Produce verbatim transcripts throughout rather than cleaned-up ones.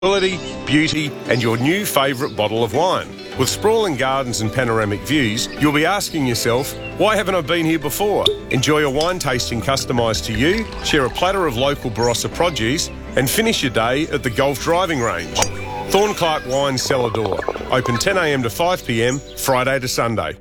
Quality, beauty and your new favourite bottle of wine. With sprawling gardens and panoramic views, you'll be asking yourself, why haven't I been here before? Enjoy a wine tasting customised to you, share a platter of local Barossa produce and finish your day at the golf driving range. Thornclark Wine Cellar Door. Open ten a m to five p m, Friday to Sunday.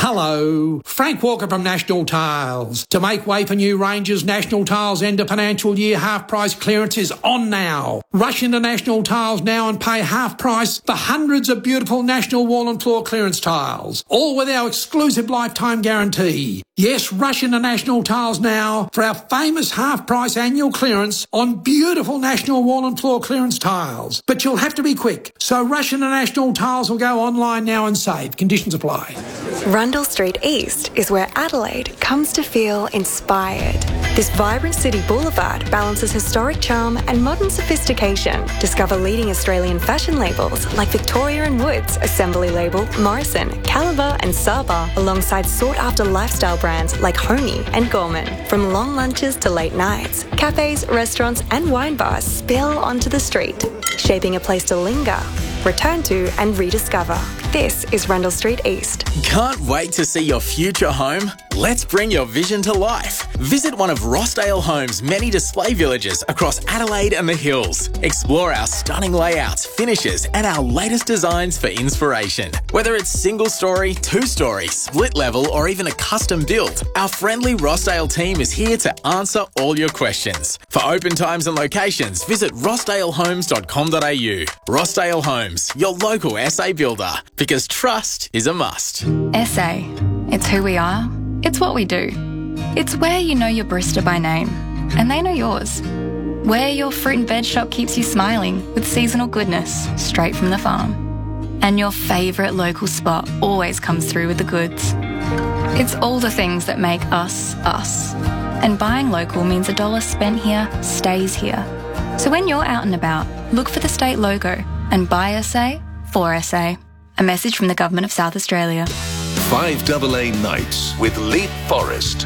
Hello, Frank Walker from National Tiles. To make way for new ranges, National Tiles end of financial year half price clearance is on now. Rush into National Tiles now and pay half price for hundreds of beautiful National wall and floor clearance tiles, all with our exclusive lifetime guarantee. Yes, rush into National Tiles now for our famous half price annual clearance on beautiful National wall and floor clearance tiles. But you'll have to be quick, so rush into National Tiles or go online now and save. Conditions apply. Rundle Street East is where Adelaide comes to feel inspired. This vibrant city boulevard balances historic charm and modern sophistication. Discover leading Australian fashion labels like Victoria and Woods, Assembly Label, Morrison, Caliber and Saba, alongside sought-after lifestyle brands like Honey and Gorman. From long lunches to late nights, cafes, restaurants and wine bars spill onto the street, shaping a place to linger, return to and rediscover. This is Rundle Street East. Can't wait to see your future home? Let's bring your vision to life. Visit one of Rossdale Homes' many display villages across Adelaide and the Hills. Explore our stunning layouts, finishes and our latest designs for inspiration. Whether it's single story, two story, split level or even a custom build, our friendly Rossdale team is here to answer all your questions. For open times and locations, visit rossdale homes dot com dot a u. Rossdale Homes, your local S A builder. Because trust is a must. S A. It's who we are. It's what we do. It's where you know your barista by name, and they know yours. Where your fruit and veg shop keeps you smiling with seasonal goodness straight from the farm. And your favourite local spot always comes through with the goods. It's all the things that make us, us. And buying local means a dollar spent here stays here. So when you're out and about, look for the state logo and buy S A for S A. A message from the Government of South Australia. five A A Nights with Leap Forest.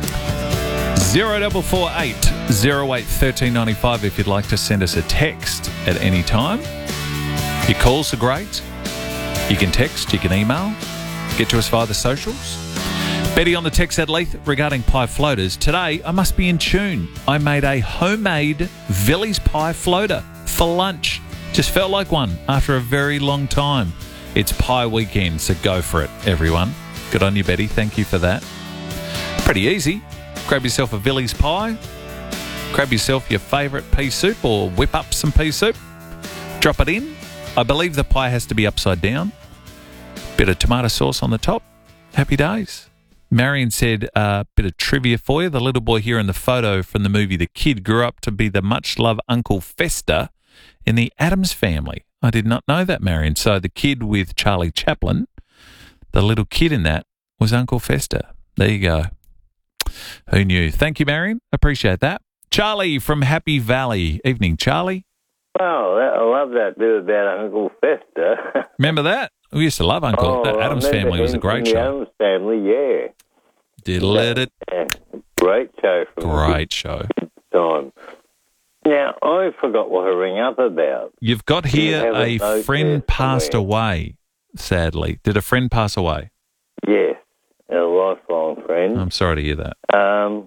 zero four four eight, zero eight, one three nine five if you'd like to send us a text at any time. Your calls are great. You can text, you can email, get to us via the socials. Betty on the text at Leith regarding pie floaters. Today, I must be in tune. I made a homemade Villies pie floater for lunch. Just felt like one after a very long time. It's pie weekend, so go for it, everyone. Good on you, Betty. Thank you for that. Pretty easy. Grab yourself a Villies pie. Grab yourself your favourite pea soup or whip up some pea soup. Drop it in. I believe the pie has to be upside down. Bit of tomato sauce on the top. Happy days. Marion said a uh, bit of trivia for you. The little boy here in the photo from the movie The Kid grew up to be the much-loved Uncle Fester in the Addams Family. I did not know that, Marion. So the kid with Charlie Chaplin, the little kid in that, was Uncle Fester. There you go. Who knew? Thank you, Marion. Appreciate that. Charlie from Happy Valley. Evening, Charlie. Oh, that, I love that bit about Uncle Fester. Remember that? We used to love Uncle. Oh, that Addams Family was a great show. The Addams Family, yeah. Diddle it. Yeah. Great show. From Great show. Time. Now, I forgot what to ring up about. You've got here you a, a friend passed somewhere? away, sadly. Did a friend pass away? Yes, a lifelong friend. I'm sorry to hear that. Um,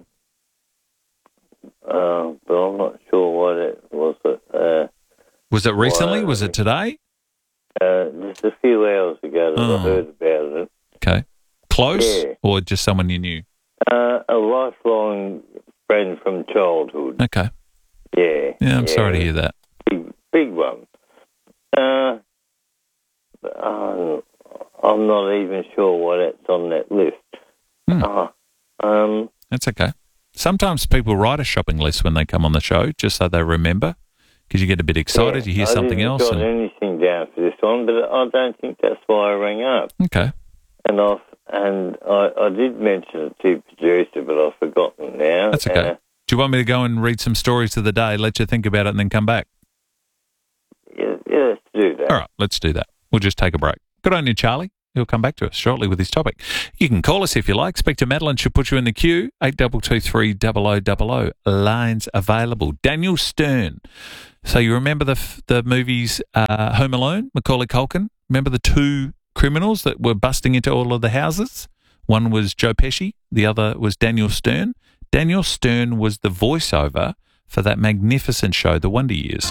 uh, but I'm not sure what it was. It, uh, was it recently? What, was it today? Uh, just a few hours ago that oh. I heard about it. Okay. Close yeah. or just someone you knew? Uh, a lifelong friend from childhood. Okay. Yeah. Yeah, I'm yeah. sorry to hear that. Big, big one. Uh, uh, I'm not even sure why that's on that list. Hmm. Uh, um, That's okay. Sometimes people write a shopping list when they come on the show, just so they remember, because you get a bit excited, yeah, you hear I something didn't else. got And... anything down for this one, but I don't think that's why I rang up. Okay. And I and I, I did mention it to producer, but I've forgotten now. That's okay. Uh, Do you want me to go and read some stories of the day, let you think about it, and then come back? Yeah, yeah, let's do that. All right, let's do that. We'll just take a break. Good on you, Charlie. He'll come back to us shortly with his topic. You can call us if you like. Speak to Madeline. She'll put you in the queue. eight two two three, double oh double oh. Lines available. Daniel Stern. So you remember the the movies uh, Home Alone, Macaulay Culkin? Remember the two criminals that were busting into all of the houses? One was Joe Pesci. The other was Daniel Stern. Daniel Stern was the voiceover for that magnificent show, The Wonder Years.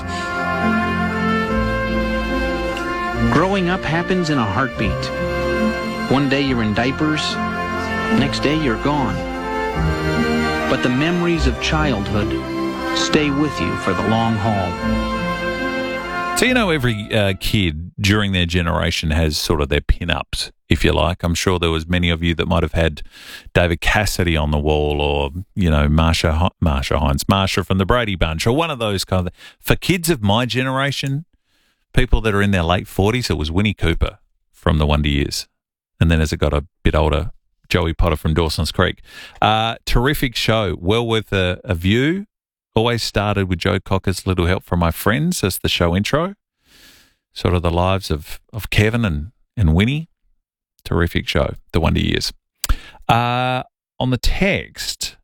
Growing up happens in a heartbeat. One day you're in diapers, next day you're gone. But the memories of childhood stay with you for the long haul. So, you know, every uh, kid during their generation has sort of their pin-ups, if you like. I'm sure there was many of you that might have had David Cassidy on the wall or, you know, Marsha, Marsha Hines, Marsha from the Brady Bunch or one of those kind of... For kids of my generation, people that are in their late forties, it was Winnie Cooper from The Wonder Years. And then as it got a bit older, Joey Potter from Dawson's Creek. Uh, terrific show. Well worth a, a view. Always started with Joe Cocker's Little Help from My Friends as the show intro. Sort of the lives of, of Kevin and, and Winnie. Terrific show, The Wonder Years. Uh, on the text,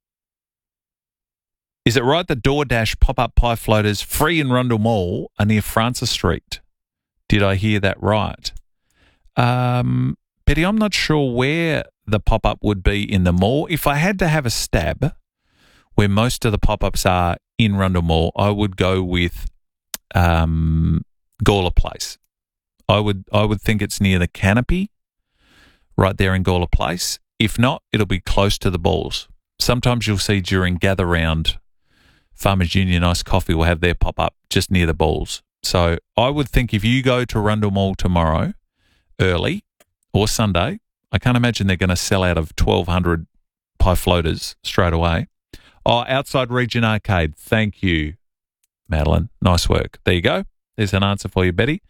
is it right that DoorDash pop-up pie floaters free in Rundle Mall are near Francis Street? Did I hear that right? Um, Betty, I'm not sure where the pop-up would be in the mall. If I had to have a stab where most of the pop-ups are in Rundle Mall, I would go with um, Gawler Place. I would I would think it's near the Canopy, right there in Gawler Place. If not, it'll be close to the balls. Sometimes you'll see during Gather Round, Farmers Union Iced Coffee will have their pop-up just near the balls. So I would think if you go to Rundle Mall tomorrow, early, or Sunday, I can't imagine they're going to sell out of twelve hundred pie floaters straight away. Oh, Outside Region Arcade. Thank you, Madeline. Nice work. There you go. There's an answer for you, Betty.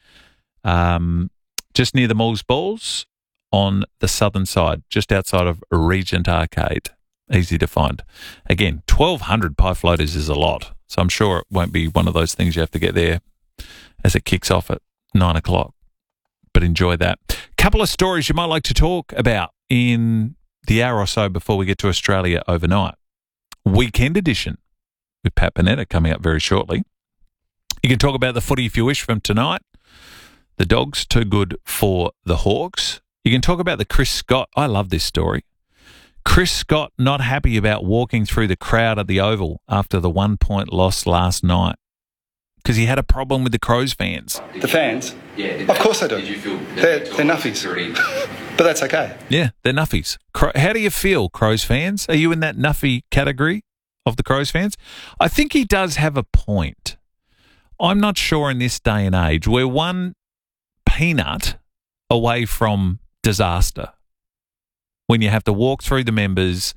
Um, just near the Mall's Balls on the southern side, just outside of Regent Arcade. Easy to find. Again, twelve hundred pie floaters is a lot, so I'm sure it won't be one of those things you have to get there as it kicks off at nine o'clock. But enjoy that. Couple of stories you might like to talk about in the hour or so before we get to Australia overnight. Weekend edition with Pat Panetta coming up very shortly. You can talk about the footy if you wish from tonight. The Dogs too good for the Hawks. You can talk about the Chris Scott. I love this story. Chris Scott not happy about walking through the crowd at the Oval after the one-point loss last night because he had a problem with the Crows fans. The fans? Yeah. Of course they do. Did you feel they're, they're nuffies. But that's okay. Yeah, they're nuffies. Cro- How do you feel, Crows fans? Are you in that nuffy category of the Crows fans? I think he does have a point. I'm not sure in this day and age we're one peanut away from disaster. When you have to walk through the members,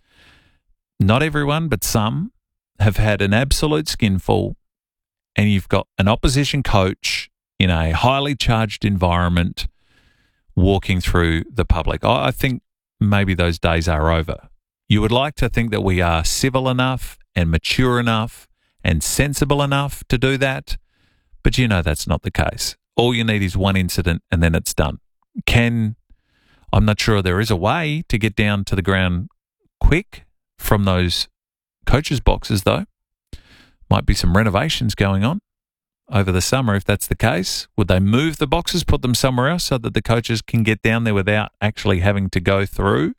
not everyone, but some have had an absolute skinful, and you've got an opposition coach in a highly charged environment walking through the public. I I think maybe those days are over. You would like to think that we are civil enough and mature enough and sensible enough to do that, but you know that's not the case. All you need is one incident and then it's done. Can, I'm not sure there is a way to get down to the ground quick from those coaches' boxes though. Might be some renovations going on over the summer if that's the case. Would they move the boxes, put them somewhere else so that the coaches can get down there without actually having to go through?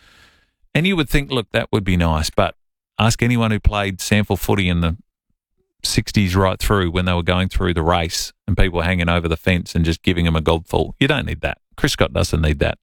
And you would think, look, that would be nice, but ask anyone who played sample footy in the sixties right through when they were going through the race and people were hanging over the fence and just giving them a gobful. You don't need that. Chris Scott doesn't need that.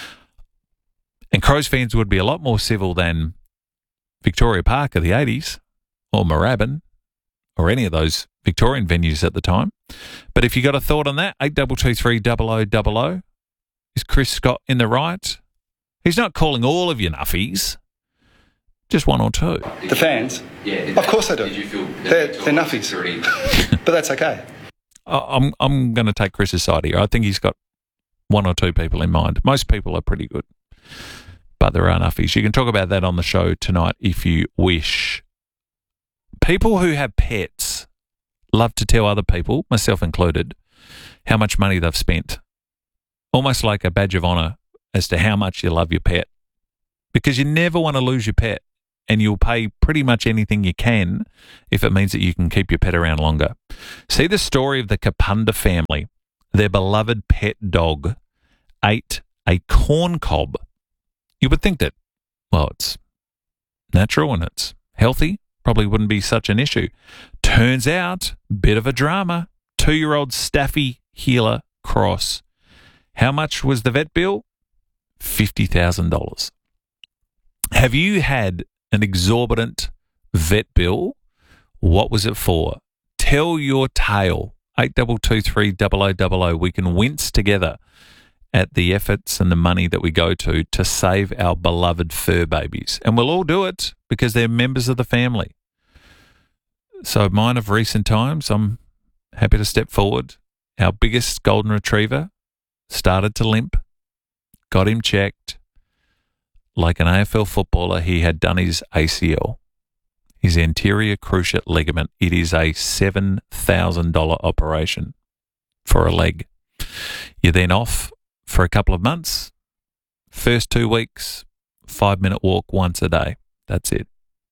And Crows fans would be a lot more civil than Victoria Park of the eighties or Moorabbin or any of those Victorian venues at the time. But if you got a thought on that, eight two two three, double oh double oh. Is Chris Scott in the right? He's not calling all of you nuffies. Just one or two. The fans? Yeah. Of course they do. Did you feel they're, they're nuffies. But that's okay. I'm I'm going to take Chris's side here. I think he's got one or two people in mind. Most people are pretty good, but there are nuffies. You can talk about that on the show tonight if you wish. People who have pets love to tell other people, myself included, how much money they've spent almost like a badge of honour as to how much you love your pet, because you never want to lose your pet, and you'll pay pretty much anything you can if it means that you can keep your pet around longer. See the story of the Kapunda family. Their beloved pet dog ate a corn cob. You would think that, well, it's natural and it's healthy, probably wouldn't be such an issue. Turns out, bit of a drama. Two-year-old Staffy Healer Cross. How much was the vet bill? fifty thousand dollars. Have you had an exorbitant vet bill? What was it for? Tell your tale. eight two two three double oh double oh. We can wince together at the efforts and the money that we go to to save our beloved fur babies. And we'll all do it because they're members of the family. So mine of recent times, I'm happy to step forward. Our biggest golden retriever started to limp, got him checked. Like an A F L footballer, he had done his A C L, his anterior cruciate ligament. It is a seven thousand dollars operation for a leg. You're then off for a couple of months. First two weeks, five-minute walk once a day. That's it.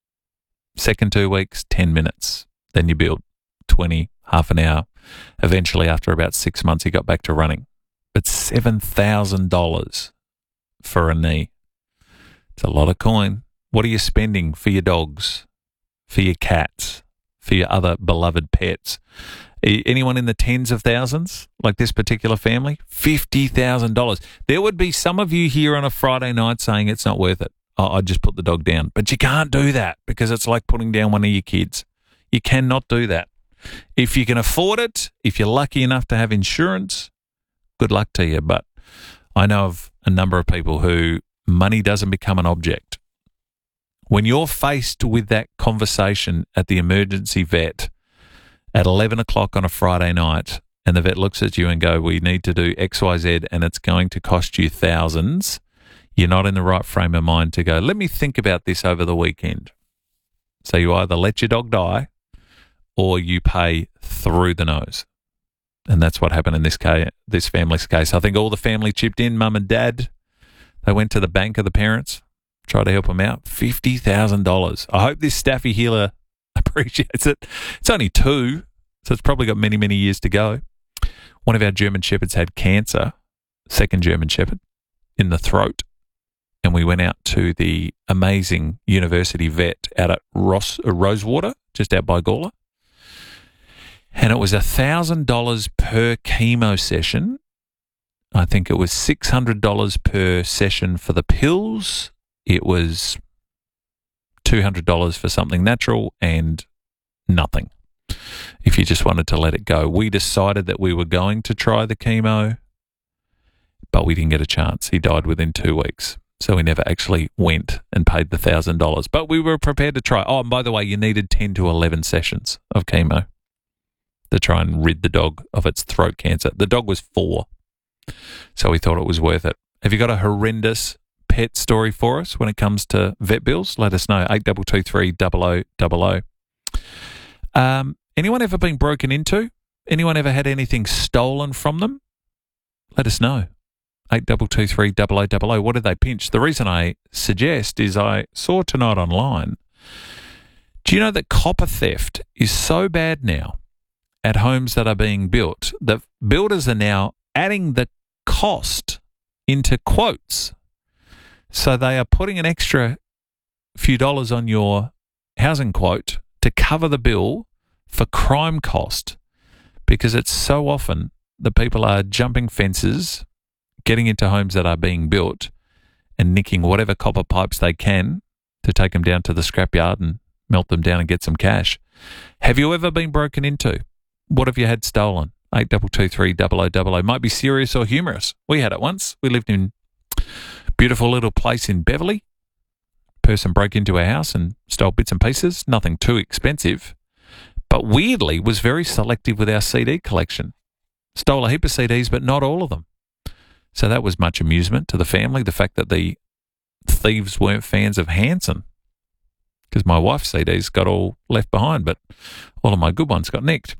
Second two weeks, ten minutes. Then you build twenty, half an hour. Eventually, after about six months, he got back to running. But seven thousand dollars for a knee. It's a lot of coin. What are you spending for your dogs, for your cats, for your other beloved pets? Anyone in the tens of thousands, like this particular family? fifty thousand dollars. There would be some of you here on a Friday night saying it's not worth it. Oh, I'd just put the dog down. But you can't do that because it's like putting down one of your kids. You cannot do that. If you can afford it, if you're lucky enough to have insurance, good luck to you. But I know of a number of people who money doesn't become an object. When you're faced with that conversation at the emergency vet at eleven o'clock on a Friday night and the vet looks at you and go, we need to do X, Y, Z and it's going to cost you thousands, you're not in the right frame of mind to go, let me think about this over the weekend. So you either let your dog die or you pay through the nose. And that's what happened in this case, this family's case. I think all the family chipped in, mum and dad. They went to the bank of the parents, tried to help them out. fifty thousand dollars. I hope this Staffy Healer appreciates it. It's only two, so it's probably got many, many years to go. One of our German Shepherds had cancer, second German Shepherd, in the throat. And we went out to the amazing university vet out at Ross, uh, Rosewater, just out by Gawler. And it was one thousand dollars per chemo session. I think it was six hundred dollars per session for the pills. It was two hundred dollars for something natural and nothing if you just wanted to let it go. We decided that we were going to try the chemo, but we didn't get a chance. He died within two weeks. So we never actually went and paid the one thousand dollars. But we were prepared to try. Oh, and by the way, you needed ten to eleven sessions of chemo to try and rid the dog of its throat cancer. The dog was four. So we thought it was worth it. Have you got a horrendous pet story for us when it comes to vet bills? Let us know. eight two two three double oh double oh. Um, anyone ever been broken into? Anyone ever had anything stolen from them? Let us know. eight two two three double oh double oh. What did they pinch? The reason I suggest is I saw tonight online. Do you know that copper theft is so bad now at homes that are being built that builders are now adding the cost into quotes. So they are putting an extra few dollars on your housing quote to cover the bill for crime cost, because it's so often that people are jumping fences, getting into homes that are being built and nicking whatever copper pipes they can to take them down to the scrapyard and melt them down and get some cash. Have you ever been broken into? What have you had stolen? eight two two three double oh double oh. Might be serious or humorous. We had it once. We lived in a beautiful little place in Beverley. Person broke into our house and stole bits and pieces. Nothing too expensive. But weirdly was very selective with our C D collection. Stole a heap of C Ds, but not all of them. So that was much amusement to the family. The fact that the thieves weren't fans of Hanson, because my wife's C Ds got all left behind, but all of my good ones got nicked.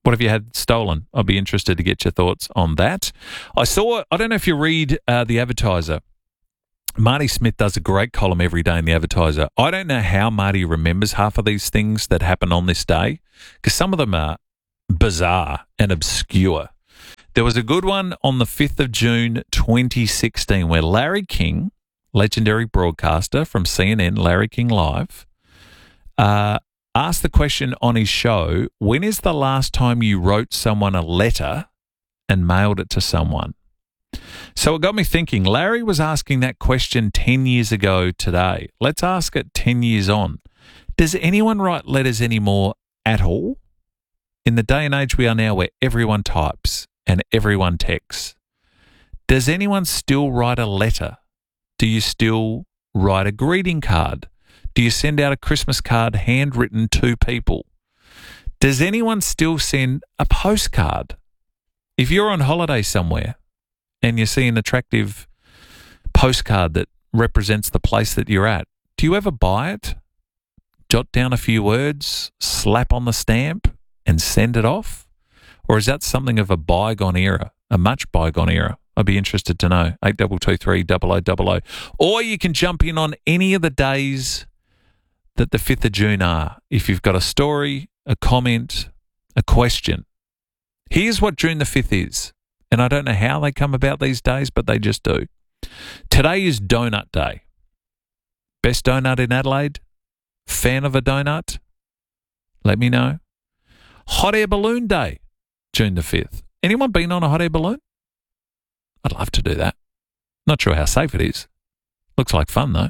What have you had stolen? I'll be interested to get your thoughts on that. I saw, I don't know if you read uh, The Advertiser. Marty Smith does a great column every day in The Advertiser. I don't know how Marty remembers half of these things that happen on this day, because some of them are bizarre and obscure. There was a good one on the fifth of June twenty sixteen where Larry King, legendary broadcaster from C N N, Larry King Live, uh, asked the question on his show, when is the last time you wrote someone a letter and mailed it to someone? So it got me thinking, Larry was asking that question ten years ago today. Let's ask it ten years on. Does anyone write letters anymore at all? In the day and age we are now where everyone types and everyone texts, does anyone still write a letter? Do you still write a greeting card? Do you send out a Christmas card handwritten to people? Does anyone still send a postcard? If you're on holiday somewhere and you see an attractive postcard that represents the place that you're at, do you ever buy it, jot down a few words, slap on the stamp and send it off? Or is that something of a bygone era, a much bygone era? I'd be interested to know. eight two two three, double oh double oh. Or you can jump in on any of the days that the fifth of June are. If you've got a story, a comment, a question. Here's what June the fifth is. And I don't know how they come about these days, but they just do. Today is Donut Day. Best donut in Adelaide? Fan of a donut? Let me know. Hot Air Balloon Day, June the fifth. Anyone been on a hot air balloon? I'd love to do that. Not sure how safe it is. Looks like fun, though.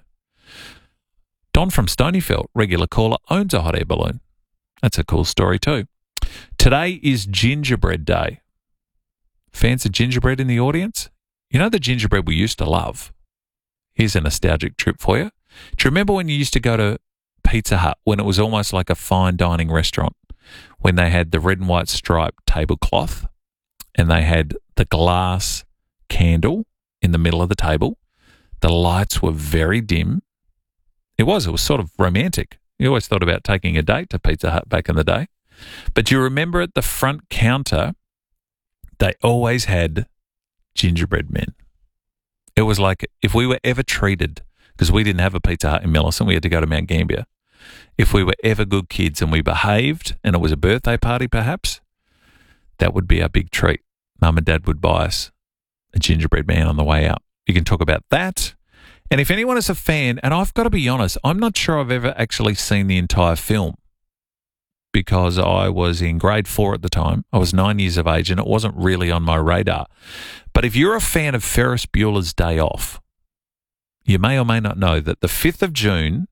Don from Stonyfeld, regular caller, owns a hot air balloon. That's a cool story too. Today is Gingerbread Day. Fans of gingerbread in the audience? You know the gingerbread we used to love? Here's a nostalgic trip for you. Do you remember when you used to go to Pizza Hut when it was almost like a fine dining restaurant, when they had the red and white striped tablecloth and they had the glass candle in the middle of the table? The lights were very dim. It was. It was sort of romantic. You always thought about taking a date to Pizza Hut back in the day. But do you remember at the front counter, they always had gingerbread men. It was like if we were ever treated, because we didn't have a Pizza Hut in Millicent, we had to go to Mount Gambier. If we were ever good kids and we behaved and it was a birthday party perhaps, that would be our big treat. Mum and Dad would buy us a gingerbread man on the way out. You can talk about that. And if anyone is a fan, and I've got to be honest, I'm not sure I've ever actually seen the entire film because I was in grade four at the time. I was nine years of age and it wasn't really on my radar. But if you're a fan of Ferris Bueller's Day Off, you may or may not know that the fifth of June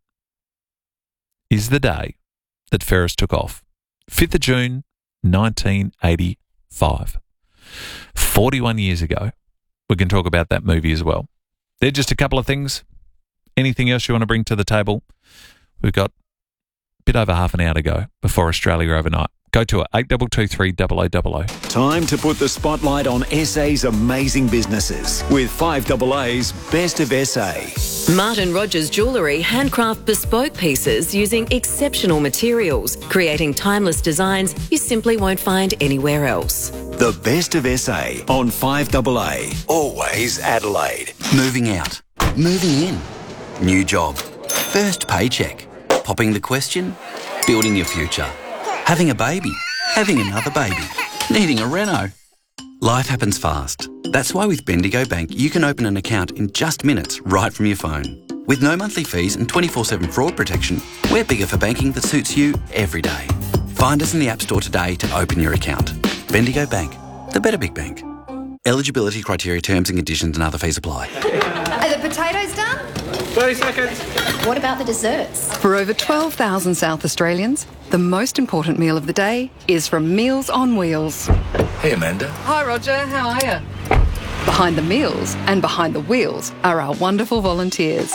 is the day that Ferris took off. fifth of June, nineteen eighty-five. forty-one years ago. We can talk about that movie as well. They're just a couple of things. Anything else you want to bring to the table? We've got a bit over half an hour to go before Australia overnight. Go to it, eight two two three, double oh double oh. Time to put the spotlight on S A's amazing businesses with five double A's Best of S A. Martin Rogers Jewellery handcraft bespoke pieces using exceptional materials, creating timeless designs you simply won't find anywhere else. The Best of S A on five double A. Always Adelaide. Moving out. Moving in. New job. First paycheck. Popping the question. Building your future. Having a baby. Having another baby. Needing a reno. Life happens fast. That's why with Bendigo Bank, you can open an account in just minutes right from your phone. With no monthly fees and twenty-four seven fraud protection, we're bigger for banking that suits you every day. Find us in the App Store today to open your account. Bendigo Bank, the better big bank. Eligibility criteria, terms and conditions and other fees apply. Are the potatoes done? thirty seconds. What about the desserts? For over twelve thousand South Australians, the most important meal of the day is from Meals on Wheels. Hey, Amanda. Hi, Roger. How are you? Behind the meals and behind the wheels are our wonderful volunteers.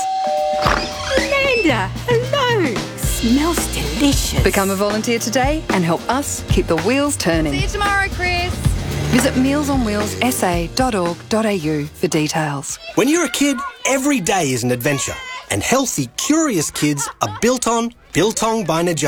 Amanda, hello. Smells delicious. Become a volunteer today and help us keep the wheels turning. See you tomorrow, Chris. Visit meals on wheels s a dot org dot a u for details. When you're a kid, every day is an adventure. And healthy, curious kids are built on Biltong by Najobi.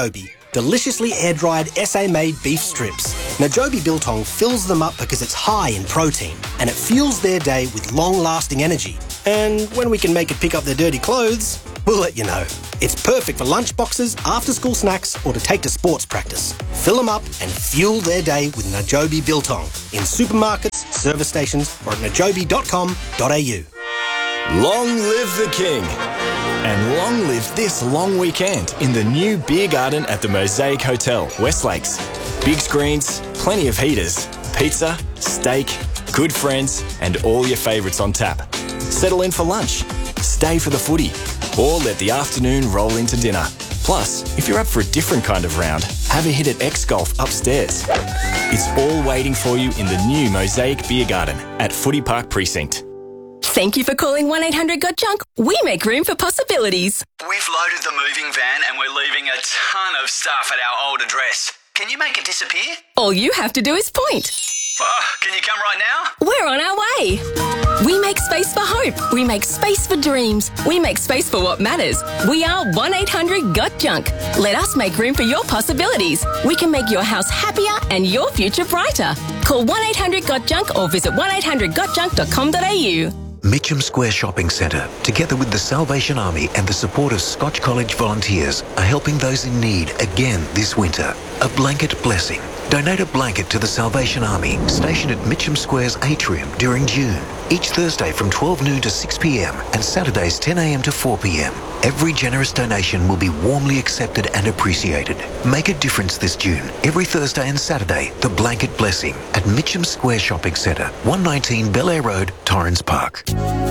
deliciously air-dried S A-made beef strips. Najobi Biltong fills them up because it's high in protein and it fuels their day with long-lasting energy. And when we can make it pick up their dirty clothes, we'll let you know. It's perfect for lunch boxes, after-school snacks, or to take to sports practice. Fill them up and fuel their day with Najobi Biltong in supermarkets, service stations, or at najobi dot com dot a u. Long live the King. And long live this long weekend in the new beer garden at the Mosaic Hotel, West Lakes. Big screens, plenty of heaters, pizza, steak, good friends, and all your favourites on tap. Settle in for lunch, stay for the footy, or let the afternoon roll into dinner. Plus, if you're up for a different kind of round, have a hit at X-Golf upstairs. It's all waiting for you in the new Mosaic Beer Garden at Footy Park Precinct. Thank you for calling one eight hundred got junk. We make room for possibilities. We've loaded the moving van and we're leaving a ton of stuff at our old address. Can you make it disappear? All you have to do is point. Oh, can you come right now? We're on our way. We make space for hope. We make space for dreams. We make space for what matters. We are one eight hundred got junk. Let us make room for your possibilities. We can make your house happier and your future brighter. Call one eight hundred got junk or visit one eight hundred got junk dot com dot a u. Mitcham Square Shopping Centre, together with the Salvation Army and the support of Scotch College volunteers, are helping those in need again this winter. A blanket blessing. Donate a blanket to the Salvation Army, stationed at Mitcham Square's atrium during June, each Thursday from twelve noon to six p m and Saturdays ten a m to four p m. Every generous donation will be warmly accepted and appreciated. Make a difference this June. Every Thursday and Saturday, the Blanket Blessing at Mitcham Square Shopping Centre, one nineteen Bel Air Road, Torrens Park.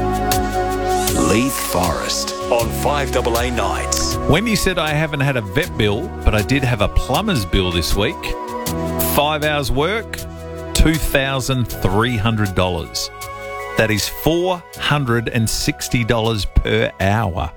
Leith Forest on five A A nights. Wendy said I haven't had a vet bill, but I did have a plumber's bill this week. Five hours work, two thousand three hundred dollars. That is four hundred sixty dollars per hour.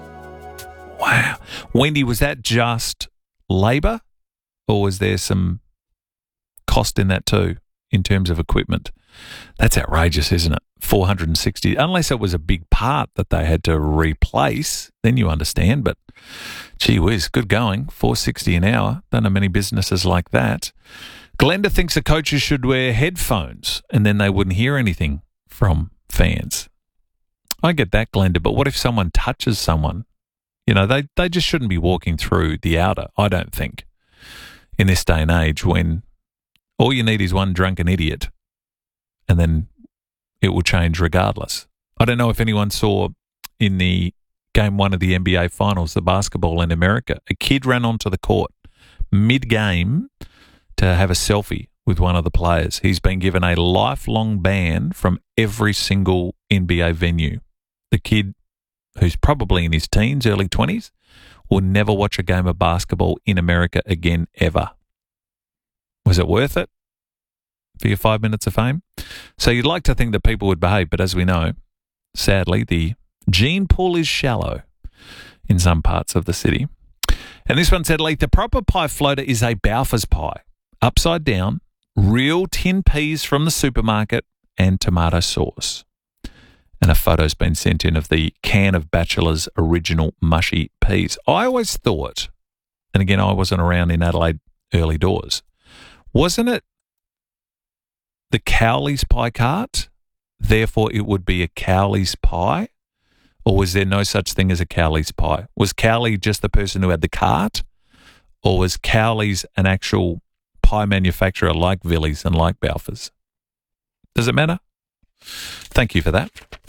Wow. Wendy, was that just labour or was there some cost in that too in terms of equipment? That's outrageous, isn't it? four hundred sixty, unless it was a big part that they had to replace, then you understand. But gee whiz, good going. four hundred sixty an hour. Don't know many businesses like that. Glenda thinks the coaches should wear headphones and then they wouldn't hear anything from fans. I get that, Glenda, but what if someone touches someone? You know, they, they just shouldn't be walking through the outer, I don't think, in this day and age when all you need is one drunken idiot and then it will change regardless. I don't know if anyone saw in the game one of the N B A Finals, the basketball in America, a kid ran onto the court mid-game to have a selfie with one of the players. He's been given a lifelong ban from every single N B A venue. The kid, who's probably in his teens, early twenties, will never watch a game of basketball in America again, ever. Was it worth it for your five minutes of fame? So you'd like to think that people would behave, but as we know, sadly, the gene pool is shallow in some parts of the city. And this one said, Leith, the proper pie floater is a Balfour's pie, upside down, real tin peas from the supermarket, and tomato sauce. And a photo's been sent in of the can of Bachelor's original mushy peas. I always thought, and again, I wasn't around in Adelaide early doors, wasn't it the Cowley's pie cart? Therefore, it would be a Cowley's pie? Or was there no such thing as a Cowley's pie? Was Cowley just the person who had the cart? Or was Cowley's an actual pie manufacturer like Villiers and like Balfour's? Does it matter? Thank you for that.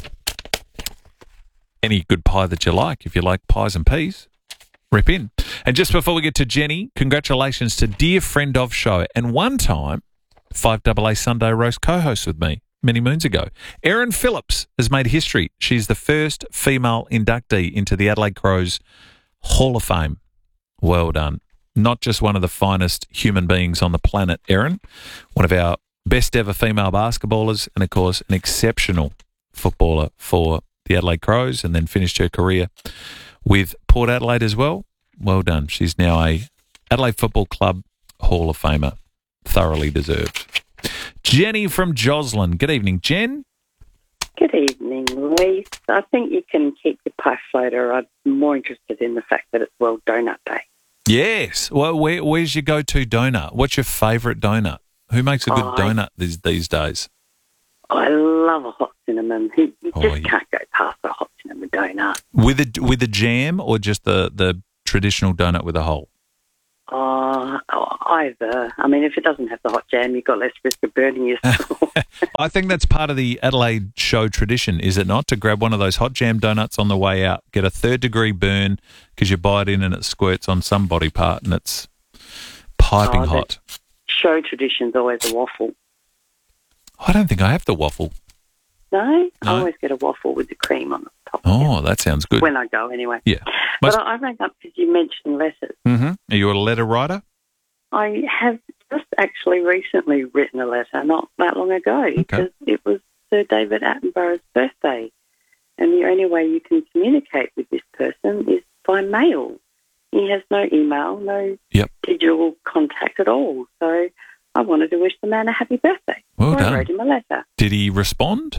Any good pie that you like, if you like pies and peas, rip in. And just before we get to Jenny, congratulations to dear friend of show and one time five A A Sunday Roast co-host with me many moons ago. Erin Phillips has made history. She's the first female inductee into the Adelaide Crows Hall of Fame. Well done. Not just one of the finest human beings on the planet, Erin, one of our best ever female basketballers, and of course an exceptional footballer for the Adelaide Crows, and then finished her career with Port Adelaide as well. Well done. She's now a Adelaide Football Club Hall of Famer. Thoroughly deserved. Jenny from Joslin. Good evening, Jen. Good evening, Leith. I think you can keep your pie floater. I'm more interested in the fact that it's World Donut Day. Yes. Well, where, where's your go-to donut? What's your favourite donut? Who makes a good Oh, I- donut these these days? I love a hot cinnamon. You, you Oh, just yeah. can't go past a hot cinnamon donut. With a with a jam or just the, the traditional donut with a hole? Oh, either. I mean, if it doesn't have the hot jam, you've got less risk of burning yourself. I think that's part of the Adelaide show tradition, is it not? To grab one of those hot jam donuts on the way out, get a third degree burn because you bite in and it squirts on some body part and it's piping Oh, the hot. Show tradition's always a waffle. I don't think I have the waffle. No? I No. always get a waffle with the cream on the top. Oh, that sounds good. When I go, anyway. Yeah. But Most- I, I rang up because you mentioned letters. Mm-hmm. Are you a letter writer? I have just actually recently written a letter, not that long ago, because it was Sir David Attenborough's birthday. And the only way you can communicate with this person is by mail. He has no email, no Yep. digital contact at all. So I wanted to wish the man a happy birthday. Well so done. I wrote him a letter. Did he respond?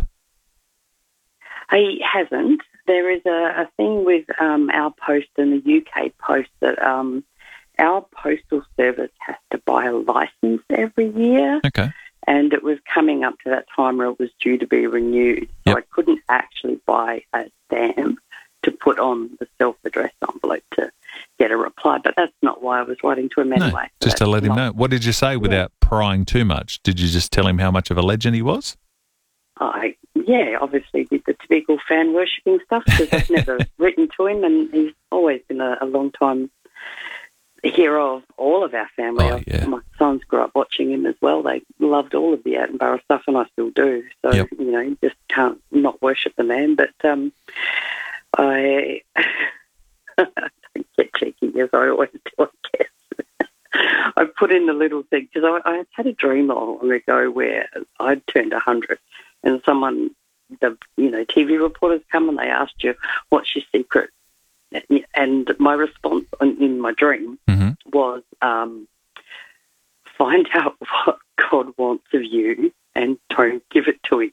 He hasn't. There is a, a thing with um, our post and the U K post that um, our postal service has to buy a licence every year. Okay. And it was coming up to that time where it was due to be renewed. So I couldn't actually buy a stamp to put on the self-addressed envelope to get a reply. But that's not why I was writing to him No, anyway. So just to that's let him not- know. What did you say without prying too much? Did you just tell him how much of a legend he was? I, yeah, obviously did the typical fan worshipping stuff because I've never written to him, and he's always been a, a long time hero of all of our family. Oh, yeah. My sons grew up watching him as well. They loved all of the Attenborough stuff, and I still do. So, Yep. you know, you just can't not worship the man. But um, I, I don't get cheeky as I always do, I guess. I put in the little thing because I, I had a dream not long ago where I'd turned one hundred and someone, the you know, T V reporters come and they asked you, what's your secret? And my response in in my dream was, um, find out what God wants of you and don't give it to him.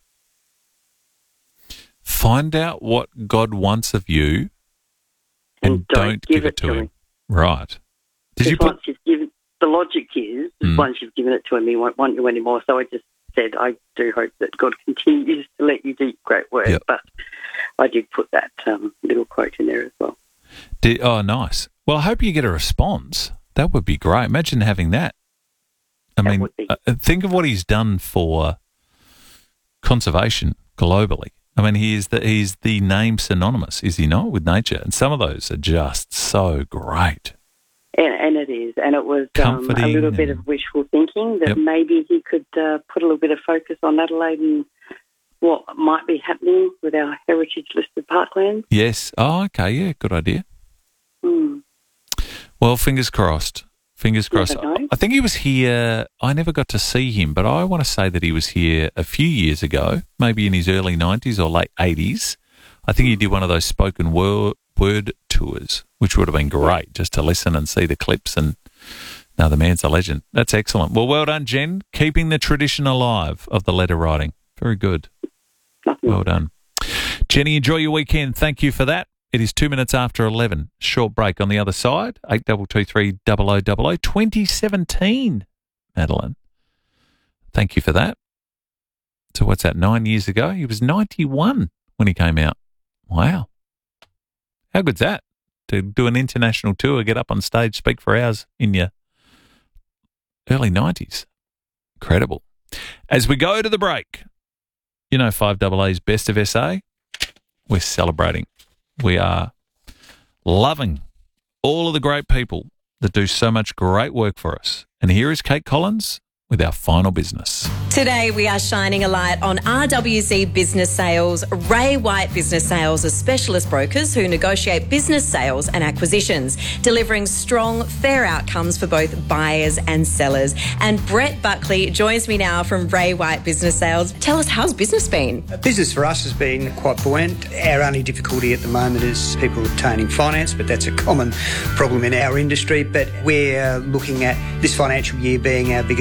Find out what God wants of you and, don't, give, it to him. Right. Did you Because put... once you've given, the logic is, Mm. once you've given it to him, he won't want you anymore. So I just said, I do hope that God continues to let you do great work. Yep. But I did put that um, little quote in there as well. Did, oh, nice. Well, I hope you get a response. That would be great. Imagine having that. I That mean, would be. uh, think of what he's done for conservation globally. I mean, he is the, he's the name synonymous, is he not, with nature? And some of those are just so great. And, and it is. And it was um, a Comforting little bit and- of wishful thinking that Yep. maybe he could uh, put a little bit of focus on Adelaide and what might be happening with our heritage-listed parklands. Yes. Oh, okay. Yeah, good idea. Hmm. Well, fingers crossed. Fingers Never crossed. know. I think he was here. I never got to see him, but I want to say that he was here a few years ago, maybe in his early nineties or late eighties. I think he did one of those spoken word, word tours, which would have been great just to listen and see the clips. And no, the man's a legend. That's excellent. Well, well done, Jen. Keeping the tradition alive of the letter writing. Very good. Well done. Jenny, enjoy your weekend. Thank you for that. It is two minutes after eleven. Short break on the other side. eight two two three double oh double oh. twenty seventeen, Madeline. Thank you for that. So what's that, nine years ago? He was ninety-one when he came out. Wow. How good's that? To do an international tour, get up on stage, speak for hours in your early nineties. Incredible. As we go to the break, you know five A A's Best of S A? We're celebrating. We are loving all of the great people that do so much great work for us. And here is Kate Collins with our final business. Today we are shining a light on R W C Business Sales. Ray White Business Sales are specialist brokers who negotiate business sales and acquisitions, delivering strong, fair outcomes for both buyers and sellers. And Brett Buckley joins me now from Ray White Business Sales. Tell us, how's business been? Business for us has been quite buoyant. Our only difficulty at the moment is people obtaining finance, but that's a common problem in our industry. But we're looking at this financial year being our biggest ever.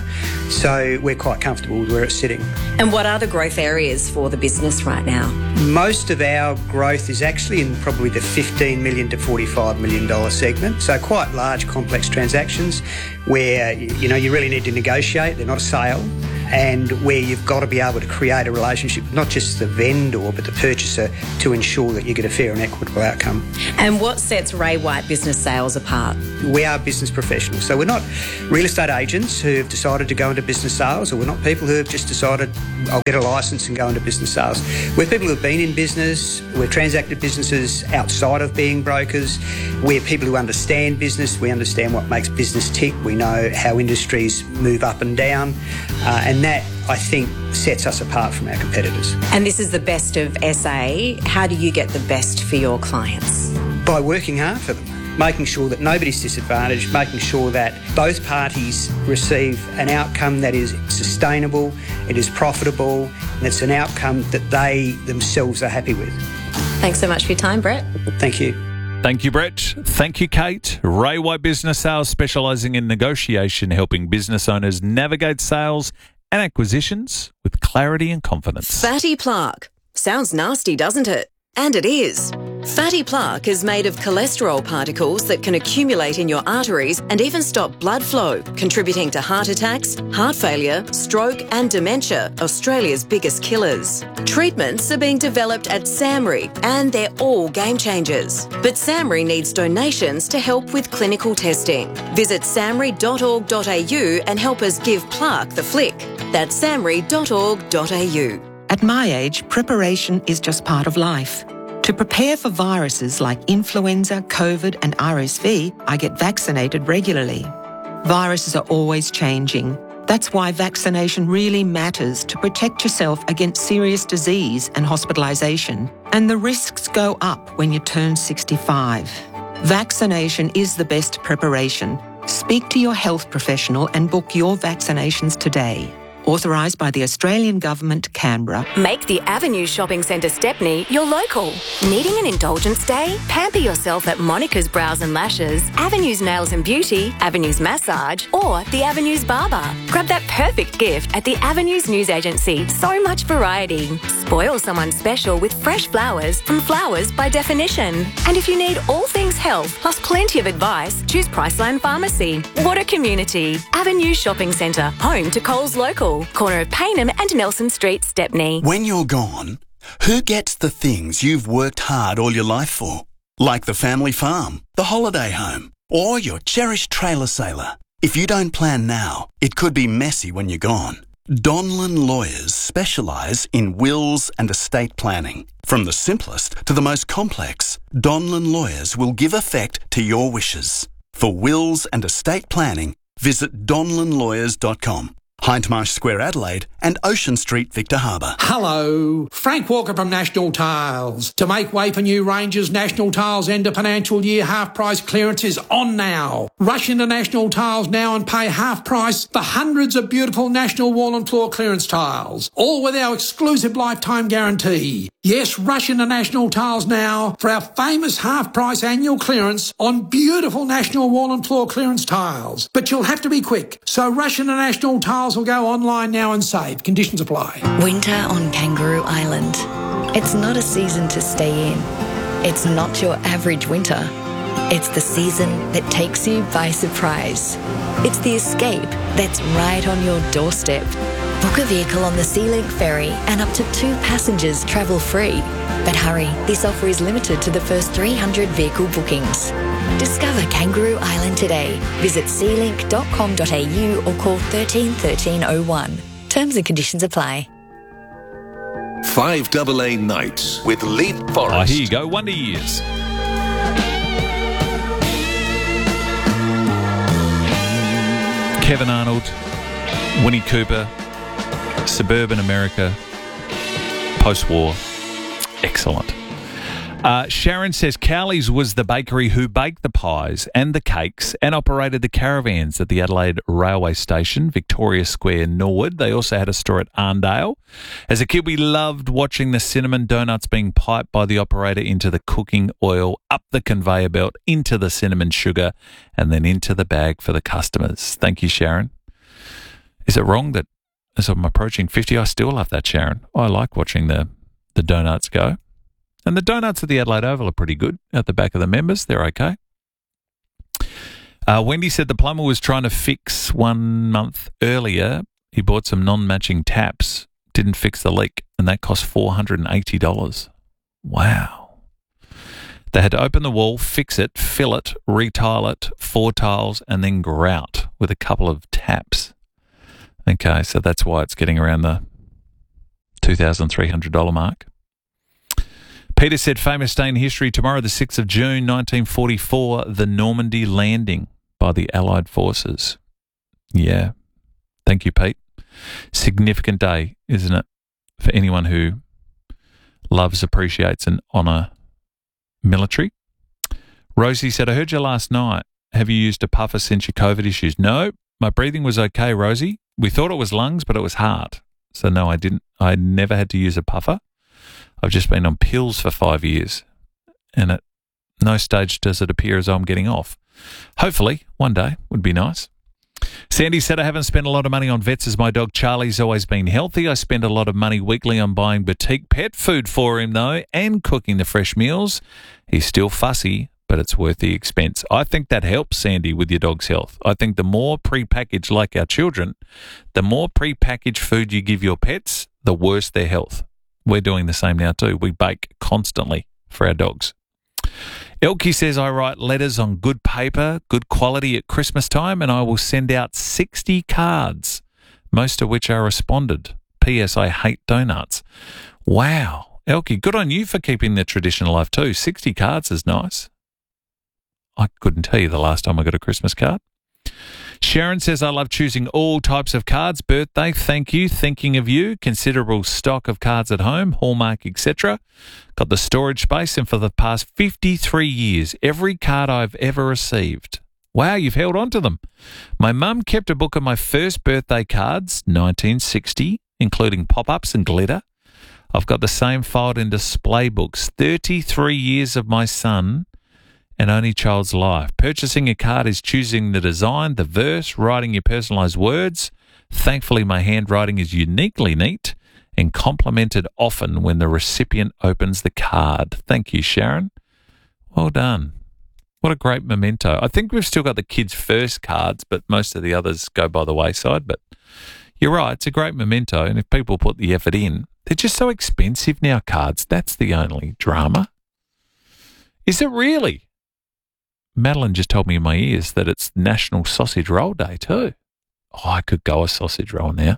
sector. So we're quite comfortable with where it's sitting. And what are the growth areas for the business right now? Most of our growth is actually in probably the fifteen million dollars to forty-five million dollars segment. So quite large, complex transactions where, you know, you really need to negotiate. They're not a sale. And where you've got to be able to create a relationship, not just the vendor, but the purchaser, to ensure that you get a fair and equitable outcome. And what sets Ray White Business Sales apart? We are business professionals. So we're not real estate agents who have decided to go into business sales, or we're not people who have just decided, I'll get a licence and go into business sales. We're people who have been in business. We've transacted businesses outside of being brokers. We're people who understand business. We understand what makes business tick. We know how industries move up and down. Uh, and that, I think, sets us apart from our competitors. And this is the best of S A. How do you get the best for your clients? By working hard for them, making sure that nobody's disadvantaged, making sure that both parties receive an outcome that is sustainable, it is profitable, and it's an outcome that they themselves are happy with. Thanks so much for your time, Brett. Thank you. Thank you, Brett. Thank you, Kate. Ray White Business Sales, specialising in negotiation, helping business owners navigate sales and acquisitions with clarity and confidence. Fatty plaque. Sounds nasty, doesn't it? And it is. Fatty plaque is made of cholesterol particles that can accumulate in your arteries and even stop blood flow, contributing to heart attacks, heart failure, stroke and dementia, Australia's biggest killers. Treatments are being developed at SAMRI and they're all game changers. But SAMRI needs donations to help with clinical testing. Visit samri dot org dot a u and help us give plaque the flick. That's samri dot org dot a u. At my age, preparation is just part of life. To prepare for viruses like influenza, COVID and R S V, I get vaccinated regularly. Viruses are always changing. That's why vaccination really matters to protect yourself against serious disease and hospitalisation. And the risks go up when you turn sixty-five. Vaccination is the best preparation. Speak to your health professional and book your vaccinations today. Authorised by the Australian Government, Canberra. Make the Avenue Shopping Centre Stepney your local. Needing an indulgence day? Pamper yourself at Monica's Brows and Lashes, Avenue's Nails and Beauty, Avenue's Massage, or the Avenue's Barber. Grab that perfect gift at the Avenue's News Agency. So much variety. Spoil someone special with fresh flowers from Flowers by Definition. And if you need all things health, plus plenty of advice, choose Priceline Pharmacy. What a community. Avenue Shopping Centre, home to Coles Local. Corner of Paynham and Nelson Street, Stepney. When you're gone, who gets the things you've worked hard all your life for? Like the family farm, the holiday home, or your cherished trailer sailor. If you don't plan now, it could be messy when you're gone. Donlan Lawyers specialise in wills and estate planning. From the simplest to the most complex, Donlan Lawyers will give effect to your wishes. For wills and estate planning, visit donlan lawyers dot com. Hindmarsh Square, Adelaide, and Ocean Street, Victor Harbour. Hello, Frank Walker from National Tiles. To make way for new ranges, National Tiles end of financial year half price clearance is on now. Rush into National Tiles now and pay half price for hundreds of beautiful National Wall and Floor clearance tiles, all with our exclusive lifetime guarantee. Yes, rush into National Tiles now for our famous half price annual clearance on beautiful National Wall and Floor clearance tiles. But you'll have to be quick, so rush into National Tiles will go online now and save. Conditions apply. Winter on Kangaroo Island. It's not a season to stay in. It's not your average winter. It's the season that takes you by surprise. It's the escape that's right on your doorstep. Book a vehicle on the SeaLink ferry and up to two passengers travel free. But hurry, this offer is limited to the first three hundred vehicle bookings. Discover Kangaroo Island today. Visit sea link dot com dot a u or call thirteen thirteen oh one. Terms and conditions apply. five A A Nights with Leith Forrest. Oh, here you go. Wonder Years. Kevin Arnold, Winnie Cooper, Suburban America, post-war. Excellent. Uh, Sharon says Cowley's was the bakery who baked the pies and the cakes and operated the caravans at the Adelaide Railway Station, Victoria Square, Norwood. They also had a store at Arndale. As a kid, we loved watching the cinnamon donuts being piped by the operator into the cooking oil, up the conveyor belt, into the cinnamon sugar, and then into the bag for the customers. Thank you, Sharon. Is it wrong that as I'm approaching fifty, I still love that, Sharon? I like watching the, the donuts go. And the donuts at the Adelaide Oval are pretty good. At the back of the members, they're okay. Uh, Wendy said the plumber was trying to fix one month earlier. He bought some non-matching taps, didn't fix the leak, and that cost four hundred eighty dollars. Wow. They had to open the wall, fix it, fill it, retile it, four tiles, and then grout with a couple of taps. Okay, so that's why it's getting around the two thousand three hundred dollars mark. Peter said, famous day in history, tomorrow the sixth of June nineteen forty-four, the Normandy landing by the Allied forces. Yeah. Thank you, Pete. Significant day, isn't it, for anyone who loves, appreciates and honour military. Rosie said, I heard you last night. Have you used a puffer since your COVID issues? No, my breathing was okay, Rosie. We thought it was lungs, but it was heart. So no, I didn't. I never had to use a puffer. I've just been on pills for five years, and at no stage does it appear as though I'm getting off. Hopefully, one day would be nice. Sandy said, I haven't spent a lot of money on vets as my dog Charlie's always been healthy. I spend a lot of money weekly on buying boutique pet food for him, though, and cooking the fresh meals. He's still fussy, but it's worth the expense. I think that helps, Sandy, with your dog's health. I think the more pre-packaged, like our children, the more pre-packaged food you give your pets, the worse their health. We're doing the same now too. We bake constantly for our dogs. Elkie says, I write letters on good paper, good quality at Christmas time, and I will send out sixty cards, most of which are responded. P S. I hate donuts. Wow. Elkie, good on you for keeping the tradition alive too. sixty cards is nice. I couldn't tell you the last time I got a Christmas card. Sharon says, I love choosing all types of cards. Birthday, thank you, thinking of you. Considerable stock of cards at home, Hallmark, et cetera. Got the storage space, and for the past fifty-three years, every card I've ever received. Wow, you've held on to them. My mum kept a book of my first birthday cards, nineteen sixty, including pop-ups and glitter. I've got the same filed in display books, thirty-three years of my son and only child's life. Purchasing a card is choosing the design, the verse, writing your personalised words. Thankfully, my handwriting is uniquely neat and complimented often when the recipient opens the card. Thank you, Sharon. Well done. What a great memento. I think we've still got the kids' first cards, but most of the others go by the wayside. But you're right, it's a great memento, and if people put the effort in, they're just so expensive now, cards. That's the only drama. Is it really? Madeline just told me in my ears that it's National Sausage Roll Day too. Oh, I could go a sausage roll now.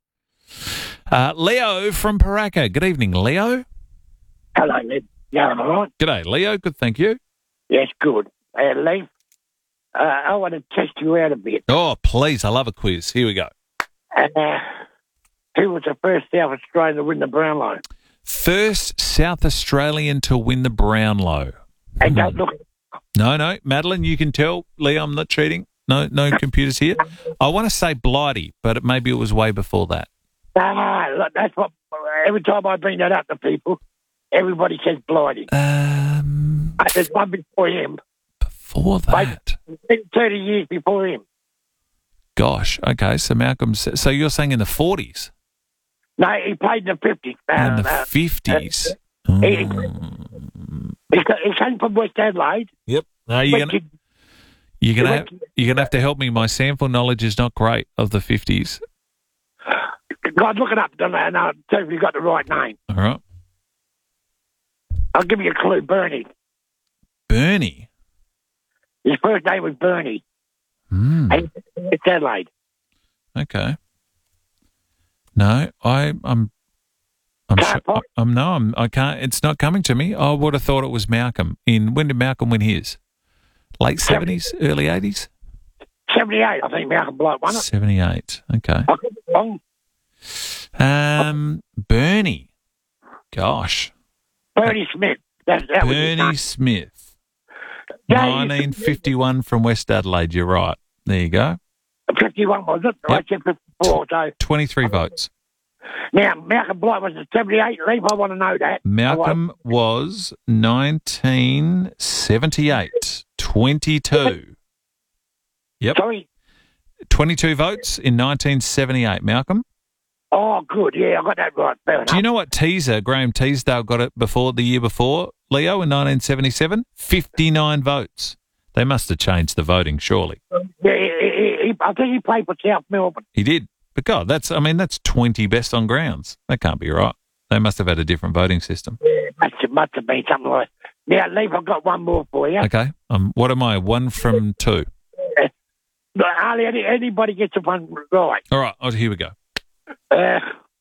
Uh, Leo from Paraka. Good evening, Leo. Hello, Ned. Yeah, am I right? G'day, Leo. Good, thank you. Yes, good. Uh, Leif, uh, I want to test you out a bit. Oh, please. I love a quiz. Here we go. Uh, who was the first South Australian to win the Brownlow? First South Australian to win the Brownlow. Hey, Hmm. don't look. No, no. Madeline, you can tell. Leo, I'm not cheating. No, no computers here. I want to say Blighty, but it, maybe it was way before that. Ah, look, that's what. Every time I bring that up to people, everybody says Blighty. Um, uh, there's one before him. Before that? Like, thirty years before him. Gosh. Okay, so Malcolm. So you're saying in the forties? No, he played in the fifties. Uh, In the uh, fifties. uh, he, he, he came from West Adelaide. Yep. No, you're Went gonna to- you're gonna he have, went you're gonna have to help me. My sample knowledge is not great of the fifties. God, look it up, and I'll tell you if you got the right name. All right. I'll give you a clue. Bernie. Bernie. His first name was Bernie. Hmm. And it's Adelaide. Okay. No, I, I'm. I'm, Can't sure, I'm no, I'm. I can't. It's not coming to me. I would have thought it was Malcolm. In when did Malcolm win his? Late seventies, early eighties. seventy-eight, I think Malcolm Blight won it. Seventy-eight. Okay. I could be wrong. Um, Bernie. Gosh. Bernie Smith. That, that was his Bernie name. Smith. Yeah, nineteen fifty-one from West Adelaide. You're right. There you go. fifty-one was it? I said fifty-four. So twenty-three votes. now Malcolm Blight was at seventy-eight. Leaf, I want to know that. Malcolm was nineteen seventy-eight. twenty-two. Yep. Sorry. twenty-two votes in nineteen seventy-eight, Malcolm. Oh, good. Yeah, I got that right. Fair enough. Do you know what Teaser, Graham Teasdale, got it before the year before, Leo, in nineteen seventy-seven? fifty-nine votes. They must have changed the voting, surely. Yeah, he, he, he, I think he played for South Melbourne. He did. But God, that's, I mean, that's twenty best on grounds. That can't be right. They must have had a different voting system. Yeah, must have, must have been something like that. Now, Leaf, I've got one more for you. Okay. Um, what am I? One from two. Uh, hardly any, anybody gets the one right. All right. Oh, here we go. Uh,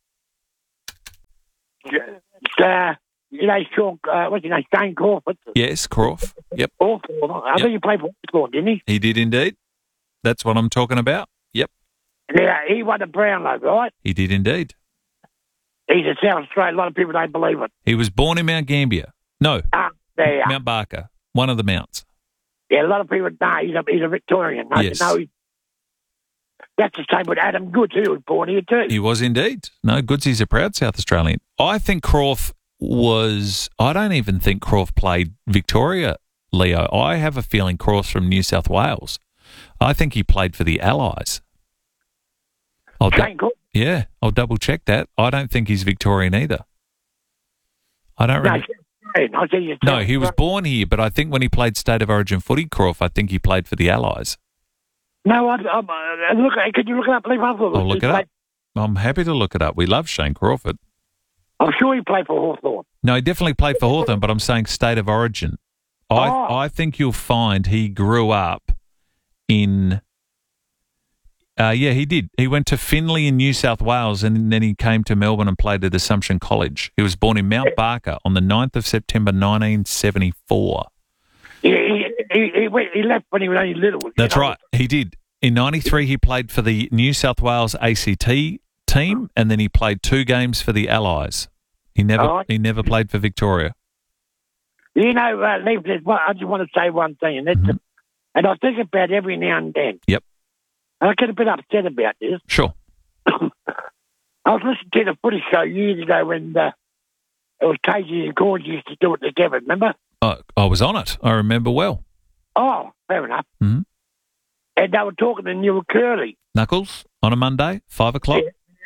uh, you know, Sean, uh, what's his name? Shane Crawford. Yes, Crawford. Yep. Crawford. I Yep. think he played for Hawthorn, didn't he? He did indeed. That's what I'm talking about. Yep. Yeah, he won the Brownlow, right? He did indeed. He's a South Australian. A lot of people don't believe it. He was born in Mount Gambier. No. Ah, there you are. Mount Barker. One of the mounts. Yeah, a lot of people know he's a, he's a Victorian. I Yes. know he, that's the same with Adam Goods. He was born here too. He was indeed. No, Goodsy's a proud South Australian. I think Crawf was, I don't even think Crawf played Victoria, Leo. I have a feeling Crawf's from New South Wales. I think he played for the Allies. I'll Shane Crawford? Yeah, I'll double check that. I don't think he's Victorian either. I don't No, remember. I see you. No, he was born here, but I think when he played State of Origin footy, Crawf, I think he played for the Allies. No, I, I, uh, look. Could you look it up, Leaf? I thought I'll look he it up. played- I'm happy to look it up. We love Shane Crawford. I'm sure he played for Hawthorn. No, he definitely played for Hawthorn, but I'm saying State of Origin. I Oh. I think you'll find he grew up in. Uh, yeah, he did. He went to Finley in New South Wales, and then he came to Melbourne and played at Assumption College. He was born in Mount Barker on the ninth of September nineteen seventy-four. He, he, he, he, went, he left when he was only little. you That's know. right. He did. In ninety-three, he played for the New South Wales A C T team, and then he played two games for the Allies. He never Oh. he never played for Victoria. You know, uh, Leaf, there's one- I just want to say one thing, and, that's Mm-hmm. and I think about it every now and then. Yep. And I get a bit upset about this. Sure. I was listening to the footy show years ago when uh, it was Casey and Corns used to do it together, remember? Uh, I was on it. I remember well. Oh, fair enough. Mm-hmm. And they were talking to Neil Curley. Knuckles on a Monday, five o'clock.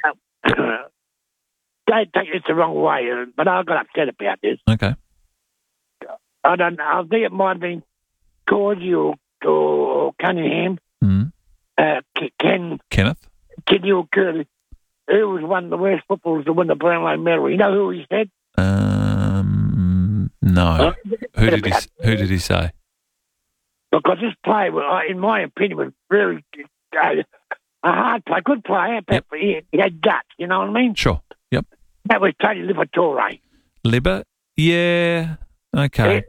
Don't take this the wrong way, uh, but I got upset about this. Okay. I don't know. I think it might have been Cordy or, or Cunningham. Mm. Uh, K- Ken, Kenneth. Ken Neil Curley, who was one of the worst footballers to win the Brownlow medal. You know who he said? Um, no. Huh? Who did he? Who did he say? Because this player, well, I- in my opinion, was really uh, a hard player, good player, but he, he had guts. You know what I mean? Sure. Yep. That was Tony Liberatore. Liber. Yeah. Okay.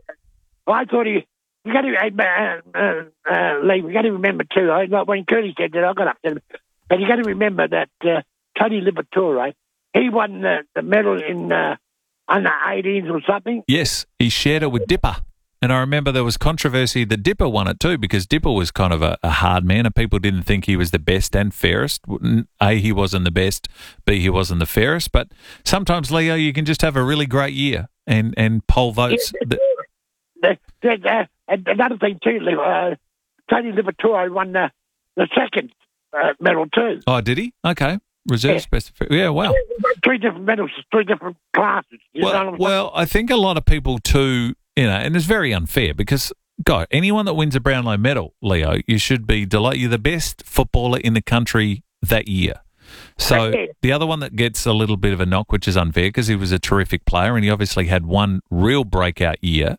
I thought he. You got to, uh, uh, uh, Lee, you got to remember too. I, like when Curly said that, I got upset. But you got to remember that uh, Tony Liberatore, he won the, the medal in uh, under eighteens or something. Yes, he shared it with Dipper. And I remember there was controversy that Dipper won it too, because Dipper was kind of a, a hard man and people didn't think he was the best and fairest. A, he wasn't the best. B, he wasn't the fairest. But sometimes, Leo, you can just have a really great year and, and poll votes. Yeah, the, the, the, and another thing too, Lee, uh, Tony Liberatore won the, the second uh, medal too. Oh, did he? Okay. Reserve Yeah. specific. Yeah, wow. Three different medals, three different classes. You know what Well, I'm well, I think a lot of people too, you know, and it's very unfair because, God, anyone that wins a Brownlow medal, Leo, you should be delighted. You're the best footballer in the country that year. So the other one that gets a little bit of a knock, which is unfair because he was a terrific player and he obviously had one real breakout year,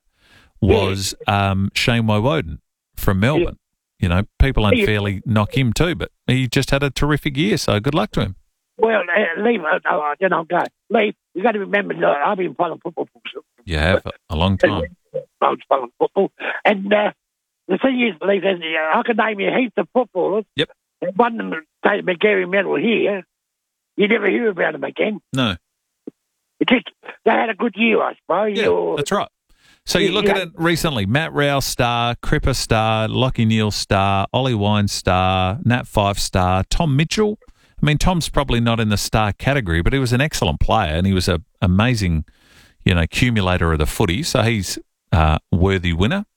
was um, Shane Woden from Melbourne. You know, people unfairly knock him too, but he just had a terrific year, so good luck to him. Well, uh, Lee, uh, uh, then I'll go. Lee, you got to remember, uh, I've been following football for You have a long time. I was following football. And uh, the thing is, Lee, there's, uh, I can name you heaps of footballers. Yep. And one of them take the McGarry medal here. You never hear about them again. No. It just, they had a good year, I suppose. Yeah, or, that's right. So you look Yeah. at it recently, Matt Rowell star, Cripper star, Lockie Neal star, Ollie Wine star, Nat Five star, Tom Mitchell. I mean, Tom's probably not in the star category, but he was an excellent player and he was an amazing, you know, accumulator of the footy. So he's a worthy winner.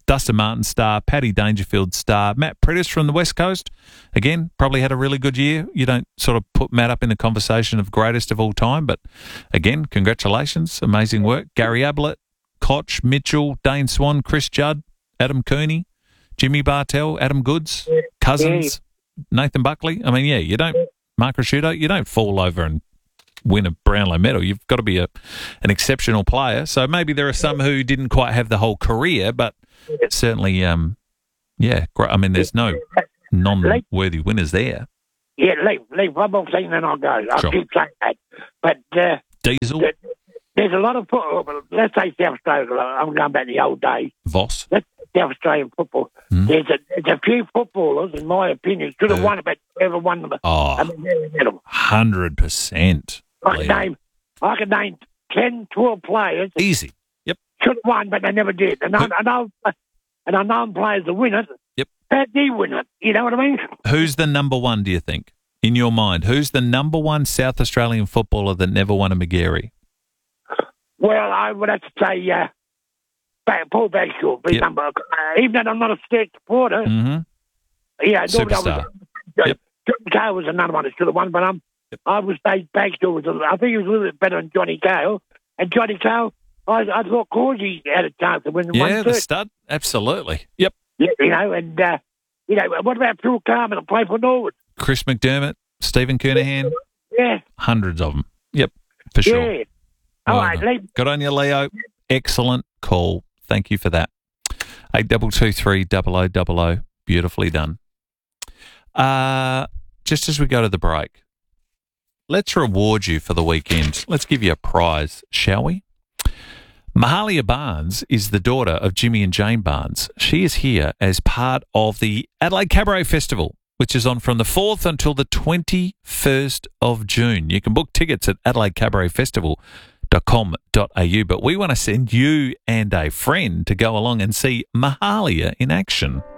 Dustin Martin, star. Paddy Dangerfield, star. Matt Prentice from the West Coast, again, probably had a really good year. You don't sort of put Matt up in the conversation of greatest of all time, but again, congratulations. Amazing work. Gary Ablett, Koch, Mitchell, Dane Swan, Chris Judd, Adam Cooney, Jimmy Bartell, Adam Goods, Cousins, Nathan Buckley. I mean, yeah, you don't, Mark Rasciuto, you don't fall over and win a Brownlow medal. You've got to be a an exceptional player. So maybe there are some who didn't quite have the whole career, but certainly, um, yeah, great. I mean, there's no non-worthy winners there. Yeah, leave, leave one more thing, then I'll go. I'll Sure. keep saying that. But uh, Diesel, th- there's a lot of football. Let's say South Australia. I'm going back to the old days. Voss. Let's South Australian football. Mm. There's a there's a few footballers, in my opinion, should have Uh, won about ever won them. Oh. I mean, they're medal. one hundred percent. I could name, I could name ten, twelve players. Easy. Yep. Should have won, but they never did. And I, I know, and I know players that win it. Yep. How do you win it? You know what I mean? Who's the number one, do you think, in your mind? Who's the number one South Australian footballer that never won a Magarey? Well, I would have to say uh, Ba- Paul Bagshaw. Yep. Number, uh, even though I'm not a Sturt supporter. Mm-hmm. Yeah, Superstar. Yep. Cale was another one that should have won, but um, yep. I would say Bagshaw was. A, I think he was a little bit better than Johnny Cale. And Johnny Cale, I, I thought Causey had a chance to win. Yeah, one the third. stud. Absolutely. Yep. Yeah, you know, and uh, you know, what about Phil Carmen and play for Norwood? Chris McDermott, Stephen Kernahan. Yeah. Hundreds of them. Yep, for sure. Yeah. All Well right, done. Lee. Good on you, Leo. Excellent call. Thank you for that. Eight double two three double o double o. Beautifully done. Uh, just as we go to the break, let's reward you for the weekend. Let's give you a prize, shall we? Mahalia Barnes is the daughter of Jimmy and Jane Barnes. She is here as part of the Adelaide Cabaret Festival, which is on from the fourth until the twenty-first of June. You can book tickets at adelaide cabaret festival dot com dot a u, but we want to send you and a friend to go along and see Mahalia in action.